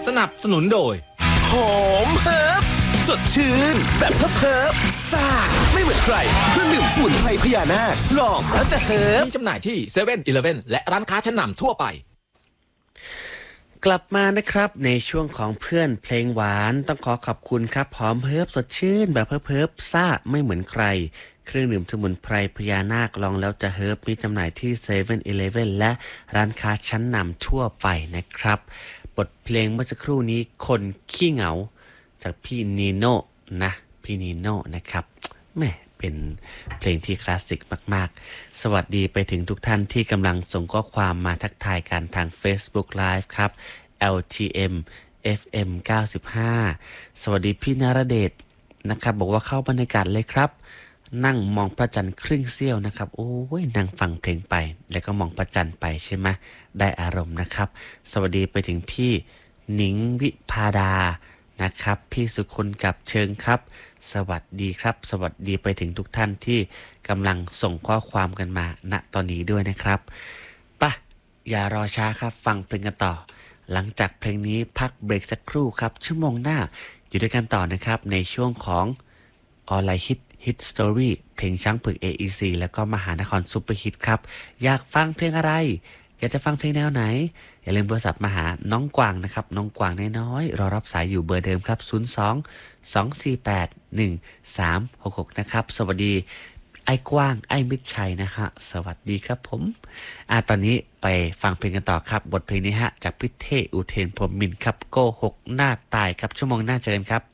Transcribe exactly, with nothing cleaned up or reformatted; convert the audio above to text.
สนับสนุนโดยหอมเฮิร์บสดชื่นแบบเฮิร์บซ่าไม่เหมือนใครเครื่องดื่มสมุนไพรพญานาคลองแล้วจะเฮิร์บมีจำหน่ายที่เซเว่นอีเลฟเว่นและร้านค้าชั้นนำทั่วไปกลับมานะครับในช่วงของเพื่อนเพลงหวานต้องขอขอบคุณครับหอมเฮิร์บสดชื่นแบบเฮิร์บซ่าไม่เหมือนใครเครื่องดื่มสมุนไพรพญานาคลองแล้วจะเฮิร์บมีจำหน่ายที่เซเว่นอีเลฟเว่นและร้านค้าชั้นนำทั่วไปนะครับบทเพลงเมื่อสักครู่นี้คนขี้เหงาจากพี่นีโน่นะพี่นีโน่นะครับแม่เป็นเพลงที่คลาสสิกมากๆสวัสดีไปถึงทุกท่านที่กำลังส่งข้อความมาทักทายกันทาง Facebook Live ครับ แอล ที เอ็ม เอฟ เอ็ม เก้าสิบห้า สวัสดีพี่นรเดชนะครับบอกว่าเข้าบรรยากาศเลยครับนั่งมองพระจันทร์ครึ่งเสี้ยวนะครับโอ้ยนั่งฟังเพลงไปแล้วก็มองพระจันทร์ไปใช่ไหมได้อารมณ์นะครับสวัสดีไปถึงพี่หนิงวิภาดานะครับพี่สุคนกับเชิงครับสวัสดีครับสวัสดีไปถึงทุกท่านที่กำลังส่งข้อความกันมาณตอนนี้ด้วยนะครับปะอย่ารอช้าครับฟังเพลงกันต่อหลังจากเพลงนี้พักเบรกสักครู่ครับชั่วโมงหน้าอยู่ด้วยกันต่อนะครับในช่วงของออนไลน์ฮิตฮิตสตอรี่เพลงช้างผึก เอ อี ซี แล้วก็มหานครซุปเปอร์ฮิตครับอยากฟังเพลงอะไรอยากจะฟังเพลงแนวไหนอย่าลืมโทรศัพท์มาหาน้องกวางนะครับน้องกวางน้อยๆรอรับสายอยู่เบอร์เดิมครับศูนย์ สอง สอง สี่ แปด หนึ่ง สาม หก หกนะครับสวัสดีไอ้กว้างไอ้มิตรชัยนะฮะสวัสดีครับผมอ่าตอนนี้ไปฟังเพลงกันต่อครับบทเพลงนี้ฮะจากพิเทอุเทนพรหมมินทร์ครับโกหกหน้าตายครับชั่วโมงหน้าเจอกันครับ